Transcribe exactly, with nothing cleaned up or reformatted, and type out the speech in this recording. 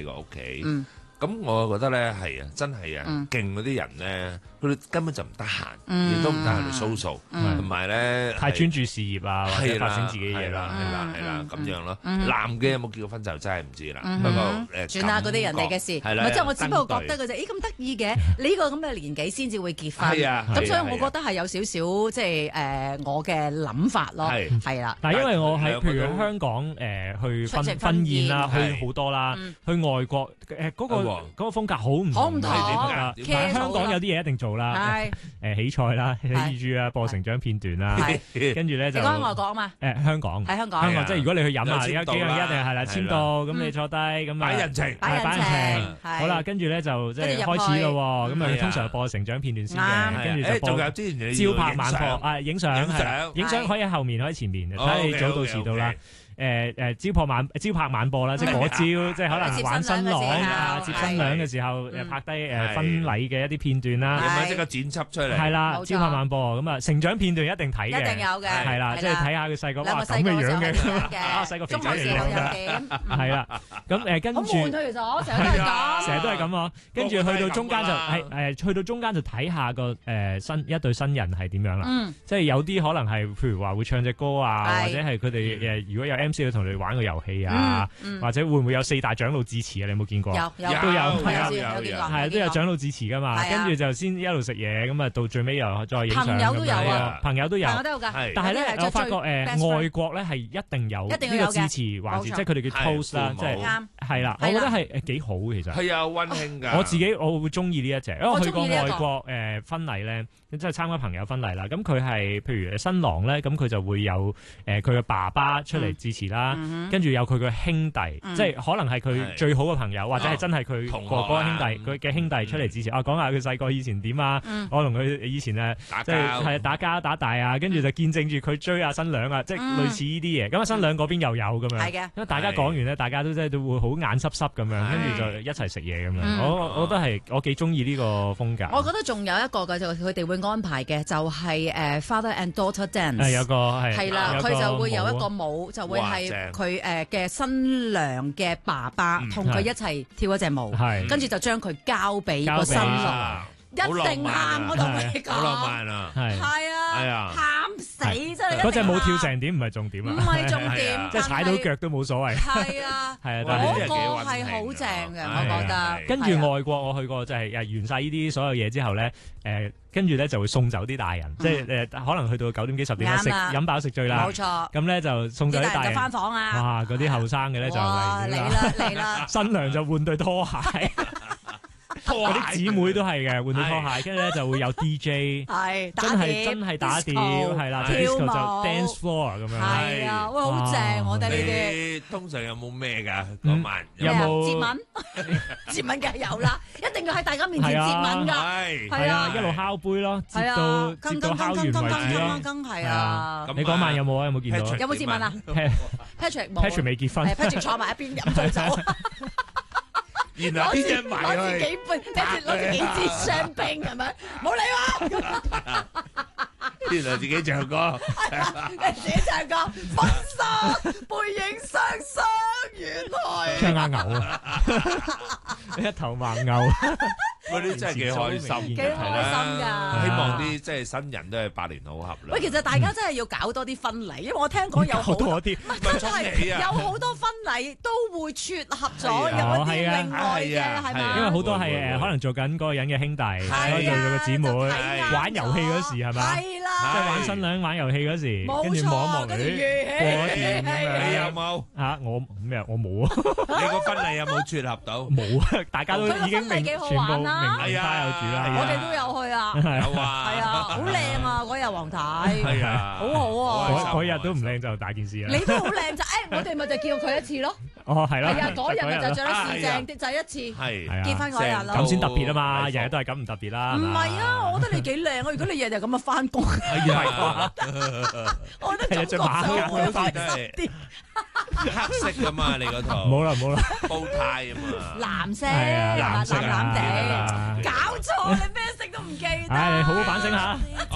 個屋企。咁我覺得咧係啊，真係啊，勁嗰啲人咧，佢哋根本就唔得閒，亦都唔得閒去 social，同埋咧太專注事業啊，或者發展自己嘢啦， 係啦係啦咁樣咯。男嘅有冇結過婚就真係唔知啦。不過誒， 算啦，嗰啲人哋嘅事， 係啦， 即係我只不過覺得嘅啫。咦，咁得意嘅，你呢個咁嘅年紀先至會結婚， 係啊， 咁所以我覺得係有少少即係誒我嘅諗法咯，係啦。 但係因為我喺譬如香港誒去婚婚宴啦，去好多啦，去外國誒嗰個嗰個風格好唔同， 好唔同。 但係香港有啲嘢一定做啦，誒起菜啦、起豬啊、播成長片段啦，跟住咧就。 你講外國啊嘛？ 誒香港喺香港， 香港即係如果你去飲啊，而家幾樣一定係啦，簽到咁你坐低咁啊， 擺人情， 擺人情， 好啦，跟住咧就即係開始咯，咁啊通常播成長片段先嘅，跟住就播仲有之前朝拍晚播啊，影相，影相可以喺後面可以前面，睇你早到遲到啦。誒誒朝播晚朝拍晚播啦，即係嗰朝，即係可能玩新郎啊、接新娘嘅時候誒拍低誒婚禮嘅一啲片段啦， 咁啊即刻剪輯出嚟， 係啦，朝拍晚播咁啊，成長片段一定睇嘅， 一定有嘅， 係啦，即係睇下佢細個哇咁嘅樣嘅，啊細個肥仔嚟嘅，係啦，咁誒跟住， 好悶啊，其實我成日都係咁， 成日都係咁啊，跟住去到中間就係誒去到中間就睇下個誒新一對新人係點樣啦，即係有啲可能係譬如話會唱隻歌啊，或者係佢哋誒如果有 M C 同你玩個遊戲啊，或者會唔會有四大長老致辭啊？你有冇見過？ 有有都有， 有有見過， 係都有長老致辭噶嘛。跟住就先一路食嘢，咁啊到最尾又再影相。 朋友都有啊， 朋友都有， 朋友都有㗎。 但係咧，我發覺誒外國咧係一定有呢個致辭環節，即係佢哋叫 toast 啦，即係係啦。我覺得係誒幾好其實。 係啊，溫馨㗎。 我自己我會中意呢一隻，因為我去過外國誒婚禮咧，即係參加朋友婚禮啦。咁佢係譬如新郎咧，咁佢就會有誒佢嘅爸爸出嚟致辭啦。跟住有佢嘅兄弟，即係可能係佢最好嘅朋友，或者係真係佢哥哥兄弟，佢嘅兄弟出嚟致辭啊，講下佢細個以前點啊，我同佢以前誒即係係打交打大啊，跟住就見證住佢追阿新娘啊，即係類似呢啲嘢。咁啊新娘嗰邊又有咁樣，因為大家講完咧，大家都即係都會好眼濕濕咁樣，跟住就一齊食嘢咁樣。我我覺得係我幾中意呢個風格。 我覺得仲有一個嘅就佢哋會安排嘅就係誒 father and daughter dance。 係有個係係啦，佢就會有一個舞，就會係佢誒嘅新娘嘅爸爸同佢一齊跳一隻舞，跟住就將佢交俾個新郎，一定喊，我同你講， 好浪漫啊， 係啊，喊死真係。 嗰隻舞跳成點唔係重點啊， 唔係重點， 即係踩到腳都冇所謂。 係啊，係啊，嗰個係好正嘅，我覺得。 跟住外國我去過，就係誒完晒呢啲所有嘢之後咧，誒跟住咧就會送走啲大人，即係誒可能去到九點幾十點食飲飽食醉啦， 冇錯。 咁咧就送走啲大人就翻房啊！ 哇，嗰啲後生嘅咧就嚟啦嚟啦， 新娘就換對拖鞋。嗰啲姊妹都係嘅，換對拖鞋，跟住咧就會有 D J， 係真係真係打碟，係啦，disco 就 dance floor 咁樣。 係啊，喂，好正，我覺得呢啲。 通常有冇咩㗎嗰晚？ 有冇接吻？接吻梗係有啦，一定要喺大家面前接吻㗎。 係係啊，一路敲杯咯，接到接到敲完為止咯。 係啊， 你嗰晚有冇啊？有冇見到？ 有冇接吻啊 ？Patrick 冇 Patrick 未結婚。 Patrick 坐埋一邊飲醉酒。 然後啲人買攞住幾杯，攞住攞住幾支香檳係咪？冇理我。 然後自己唱歌， 自己唱歌，分手背影雙雙遠去。 唱下牛啊！一頭盲牛。 嗰啲真係幾開心， 幾開心㗎！ 希望啲即係新人都係百年好合啦。 喂，其實大家真係要搞多啲婚禮，因為我聽講有好多啲， 唔係真係有好多婚禮都會撮合咗有一啲另外嘅，係咪？ 因為好多係誒可能做緊嗰個人嘅兄弟，可以做做個姊妹，玩遊戲嗰時係咪？ 係啦， 即係玩新娘玩遊戲嗰時，跟住望一望佢過一電咁樣。 你有冇嚇？我咩？我冇啊！ 你個婚禮有冇撮合到？ 冇啊！大家都已經明全部明花有主啦。 我哋都有去啊， 有啊， 係啊，好靚啊！嗰日黃太係啊， 好好啊！ 嗰日都唔靚就大件事啦。 你都好靚就誒，我哋咪就叫佢一次咯。 哦，係啦。 係啊，嗰日咪就着得四正啲，就一次。 係結婚嗰日咯。 咁先特別啊嘛，日日都係咁唔特別啦。 唔係啊，我覺得你幾靚啊！如果你日日咁啊翻工，係啊，我覺得感覺上會開心啲。 黑色噶嘛，你嗰套冇啦冇啦， 煲呔啊嘛， 藍色係嘛，藍藍地，搞錯你咩色都唔記得。 唉，好好反省下。